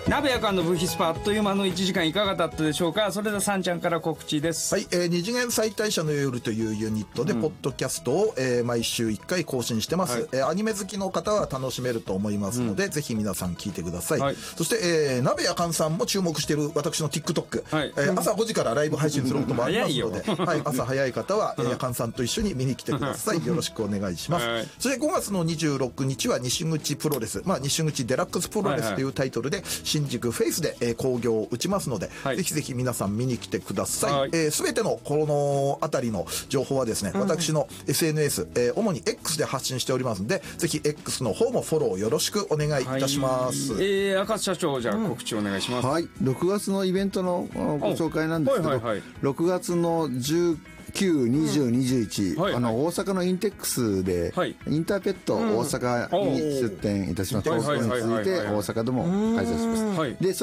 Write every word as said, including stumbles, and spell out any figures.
鍋やかんのブヒスパあっという間のいちじかんいかがだったでしょうか。それではさんちゃんから告知です。 はい、えー、二次元再大社の夜というユニットで、うん、ポッドキャストを、えー、毎週いっかい更新してます、はい、えー、アニメ好きの方は楽しめると思いますので、うん、ぜひ皆さん聞いてください、はい、そして、えー、鍋やかんさんも注目している私の TikTok、はい、えー、朝ごじからライブ配信することもありますので、はい、朝早い方は、えー、やかんさんと一緒に見に来てください。よろしくお願いします、はい、そしてごがつのにじゅうろくにちは西口プロレス、まあ、西口デラックスプロレスというタイトルで新宿フェイスで、えー、興行を打ちますので、はい、ぜひぜひ皆さん見に来てください、はい、えー、全てのこのあたりの情報はですね、うん、私の エスエヌエス、えー、主に X で発信しておりますので、ぜひ X の方もフォローよろしくお願いいたします、はい、 えー、赤津社長、じゃあ告知お願いします、 うん、はい、ろくがつのイベントのご紹介なんですけど、はいはいはい、ろくがつのじゅうきゅう、にじゅう、にじゅういち、うん、はいはい、あの大阪のインテックスで、はい、インターペット大阪に出展いたします、うん、東京に続いて大阪でも開催します、はい、で